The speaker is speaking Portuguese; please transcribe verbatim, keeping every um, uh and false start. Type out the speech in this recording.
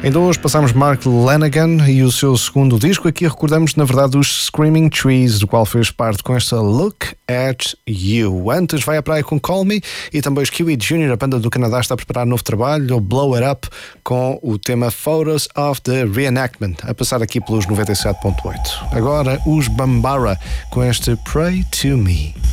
Ainda hoje passamos Mark Lanegan e o seu segundo disco. Aqui recordamos, na verdade, os Screaming Trees, do qual fez parte com esta Look at You. Antes vai à praia com Call Me e também os Kiwi Junior, a banda do Canadá, está a preparar novo trabalho, o Blow It Up, com o tema Photos of the Reenactment, a passar aqui pelos noventa e sete ponto oito. Agora os Bambara com este Pray to Me.